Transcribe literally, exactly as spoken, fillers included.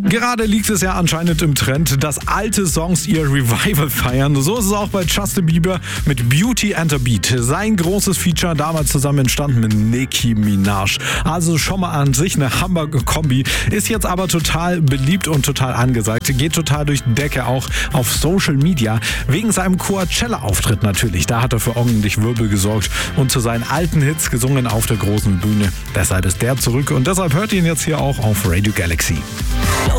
Gerade liegt es ja anscheinend im Trend, dass alte Songs ihr Revival feiern. So ist es auch bei Justin Bieber mit Beauty and the Beat. Sein großes Feature, damals zusammen entstanden mit Nicki Minaj. Also schon mal an sich eine Hamburger-Kombi. Ist jetzt aber total beliebt und total angesagt. Geht total durch die Decke, auch auf Social Media. Wegen seinem Coachella-Auftritt natürlich. Da hat er für ordentlich Wirbel gesorgt und zu seinen alten Hits gesungen auf der großen Bühne. Deshalb ist der zurück und deshalb hört ihr ihn jetzt hier auch auf Radio Galaxy.